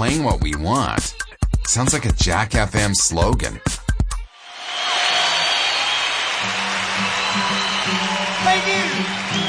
playing what we want. Sounds like a Jack FM slogan. Thank you.